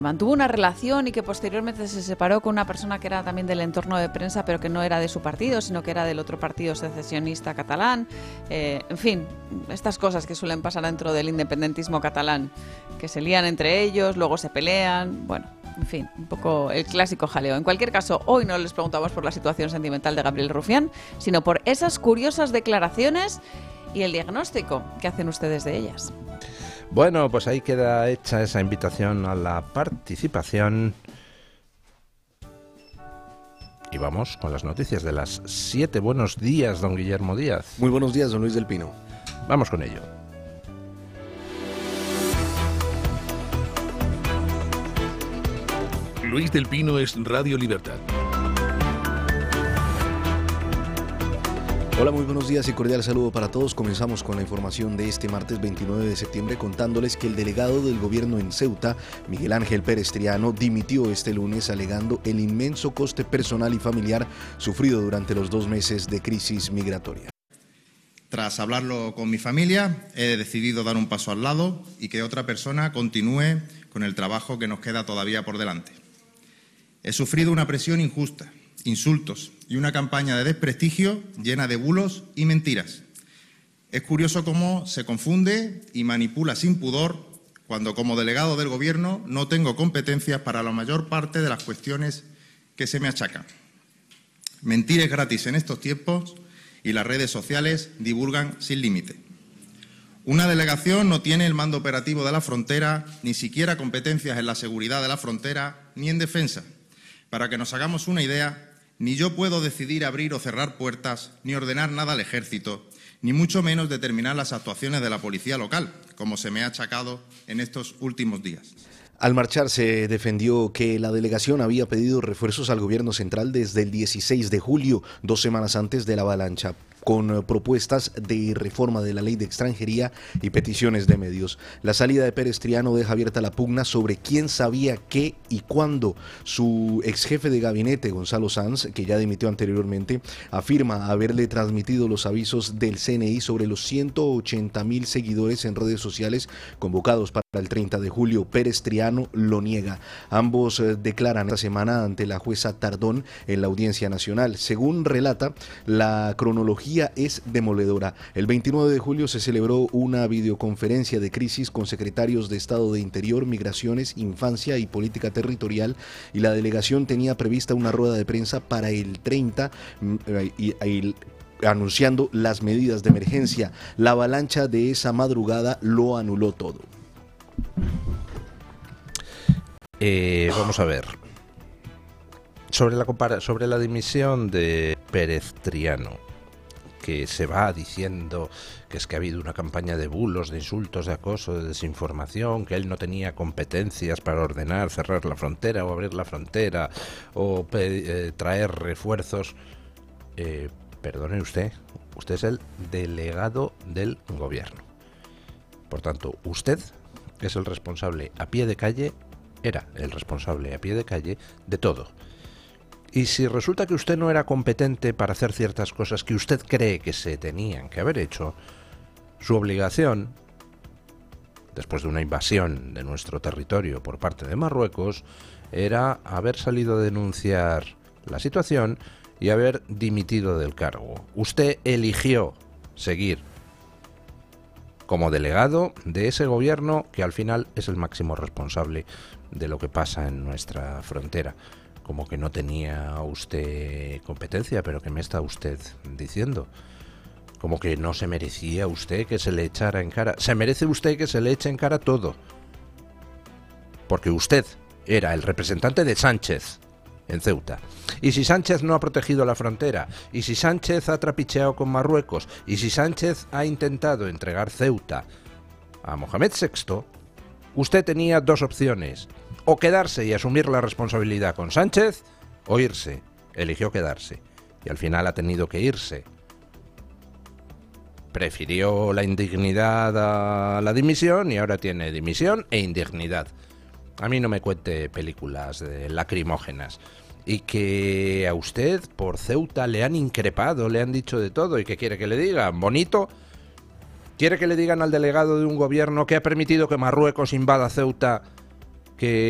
mantuvo una relación y que posteriormente se separó con una persona que era también del entorno de prensa, pero que no era de su partido, sino que era del otro partido secesionista catalán. En fin, estas cosas que suelen pasar dentro del independentismo catalán, que se lían entre ellos, luego se pelean, bueno, en fin, un poco el clásico jaleo. En cualquier caso, hoy no les preguntamos por la situación sentimental de Gabriel Rufián, sino por esas curiosas declaraciones y el diagnóstico que hacen ustedes de ellas. Bueno, pues ahí queda hecha esa invitación a la participación. Y vamos con las noticias de las 7. Buenos días, don Guillermo Díaz. Muy buenos días, don Luis del Pino. Vamos con ello. Luis del Pino es Radio Libertad. Hola, muy buenos días y cordial saludo para todos. Comenzamos con la información de este martes 29 de septiembre contándoles que el delegado del gobierno en Ceuta, Miguel Ángel Pérez Triano, dimitió este lunes alegando el inmenso coste personal y familiar sufrido durante los 2 meses de crisis migratoria. Tras hablarlo con mi familia, he decidido dar un paso al lado y que otra persona continúe con el trabajo que nos queda todavía por delante. He sufrido una presión injusta, insultos y una campaña de desprestigio llena de bulos y mentiras. Es curioso cómo se confunde y manipula sin pudor cuando, como delegado del Gobierno, no tengo competencias para la mayor parte de las cuestiones que se me achacan. Mentir es gratis en estos tiempos y las redes sociales divulgan sin límite. Una delegación no tiene el mando operativo de la frontera, ni siquiera competencias en la seguridad de la frontera, ni en defensa. Para que nos hagamos una idea, ni yo puedo decidir abrir o cerrar puertas, ni ordenar nada al ejército, ni mucho menos determinar las actuaciones de la policía local, como se me ha achacado en estos últimos días. Al marchar se defendió que la delegación había pedido refuerzos al gobierno central desde el 16 de julio, 2 semanas antes de la avalancha, con propuestas de reforma de la ley de extranjería y peticiones de medios. La salida de Pérez Triano deja abierta la pugna sobre quién sabía qué y cuándo. Su ex jefe de gabinete, Gonzalo Sanz, que ya dimitió anteriormente, afirma haberle transmitido los avisos del CNI sobre los 180,000 seguidores en redes sociales convocados para el 30 de julio. Pérez Triano lo niega. Ambos declaran esta semana ante la jueza Tardón en la Audiencia Nacional. Según relata, la cronología es demoledora. El 29 de julio se celebró una videoconferencia de crisis con secretarios de Estado de Interior, Migraciones, Infancia y Política Territorial, y la delegación tenía prevista una rueda de prensa para el 30 anunciando las medidas de emergencia. La avalancha de esa madrugada lo anuló todo. Vamos a ver. Sobre la dimisión de Pérez Triano, que se va diciendo que es que ha habido una campaña de bulos, de insultos, de acoso, de desinformación, que él no tenía competencias para ordenar, cerrar la frontera o abrir la frontera o traer refuerzos. Perdone usted es el delegado del gobierno. Por tanto, usted es el responsable a pie de calle, era el responsable a pie de calle de todo. Y si resulta que usted no era competente para hacer ciertas cosas que usted cree que se tenían que haber hecho, su obligación, después de una invasión de nuestro territorio por parte de Marruecos, era haber salido a denunciar la situación y haber dimitido del cargo. Usted eligió seguir como delegado de ese gobierno que al final es el máximo responsable de lo que pasa en nuestra frontera. Como que no tenía usted competencia, pero ¿qué me está usted diciendo? Como que no se merecía usted que se le echara en cara. Se merece usted que se le eche en cara todo. Porque usted era el representante de Sánchez en Ceuta. Y si Sánchez no ha protegido la frontera, y si Sánchez ha trapicheado con Marruecos, y si Sánchez ha intentado entregar Ceuta a Mohamed VI, usted tenía 2 opciones: o quedarse y asumir la responsabilidad con Sánchez, o irse. Eligió quedarse, y al final ha tenido que irse. Prefirió la indignidad a la dimisión, y ahora tiene dimisión e indignidad. A mí no me cuente películas de lacrimógenas. Y que a usted por Ceuta le han increpado, le han dicho de todo. ¿Y qué quiere que le digan? ¿Bonito? ¿Quiere que le digan al delegado de un gobierno que ha permitido que Marruecos invada Ceuta que